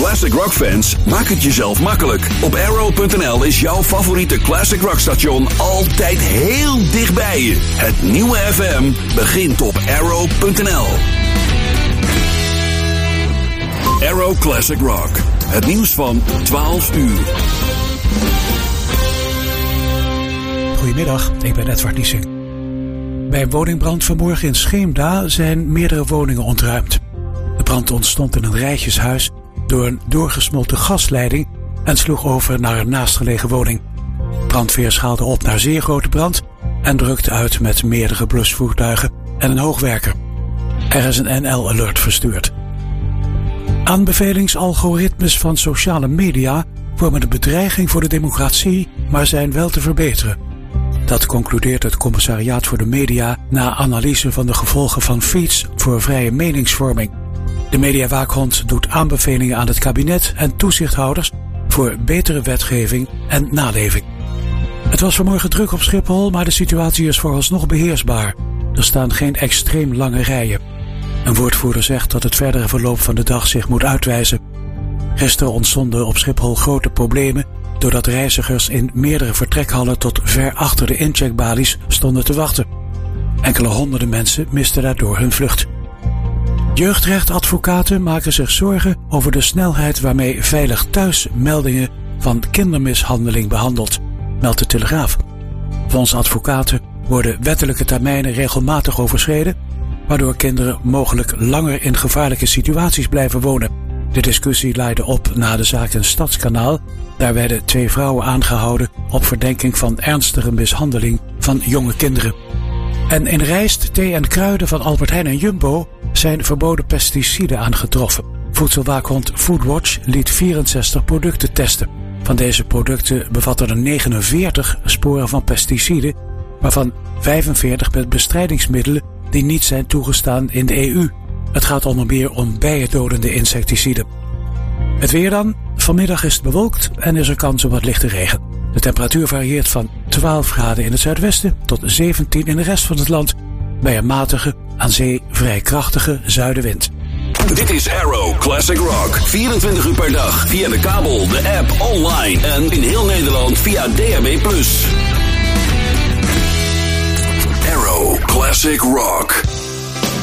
classic rock fans, maak het jezelf makkelijk. Op Arrow.nl is jouw favoriete classic rock station altijd heel dichtbij je. Het nieuwe FM begint op Arrow.nl. Arrow Classic Rock. Het nieuws van 12 uur. Goedemiddag, ik ben Edward Niesing. Bij een woningbrand vanmorgen in Scheemda zijn meerdere woningen ontruimd. De brand ontstond in een rijtjeshuis door een doorgesmolten gasleiding en sloeg over naar een naastgelegen woning. Brandweer schaalde op naar zeer grote brand en drukte uit met meerdere blusvoertuigen en een hoogwerker. Er is een NL-alert verstuurd. Aanbevelingsalgoritmes van sociale media vormen een bedreiging voor de democratie, maar zijn wel te verbeteren. Dat concludeert het Commissariaat voor de Media na analyse van de gevolgen van feeds voor vrije meningsvorming. De Mediawaakhond doet aanbevelingen aan het kabinet en toezichthouders voor betere wetgeving en naleving. Het was vanmorgen druk op Schiphol, maar de situatie is vooralsnog beheersbaar. Er staan geen extreem lange rijen. Een woordvoerder zegt dat het verdere verloop van de dag zich moet uitwijzen. Gisteren ontstonden op Schiphol grote problemen doordat reizigers in meerdere vertrekhallen tot ver achter de incheckbalies stonden te wachten. Enkele honderden mensen misten daardoor hun vlucht. Jeugdrechtadvocaten maken zich zorgen over de snelheid waarmee Veilig Thuis meldingen van kindermishandeling behandelt, meldt de Telegraaf. Volgens advocaten worden wettelijke termijnen regelmatig overschreden, waardoor kinderen mogelijk langer in gevaarlijke situaties blijven wonen. De discussie leidde op na de zaak in Stadskanaal. Daar werden 2 vrouwen aangehouden op verdenking van ernstige mishandeling van jonge kinderen. En in rijst, thee en kruiden van Albert Heijn en Jumbo zijn verboden pesticiden aangetroffen. Voedselwaakhond Foodwatch liet 64 producten testen. Van deze producten bevatten er 49 sporen van pesticiden, waarvan 45 met bestrijdingsmiddelen die niet zijn toegestaan in de EU. Het gaat onder meer om bijendodende insecticiden. Het weer dan. Vanmiddag is het bewolkt en is er kans op wat lichte regen. De temperatuur varieert van 12 graden in het zuidwesten tot 17 in de rest van het land, bij een matige, aan zee vrij krachtige zuidenwind. Dit is Arrow Classic Rock. 24 uur per dag via de kabel, de app, online en in heel Nederland via DAB+. Arrow Classic Rock.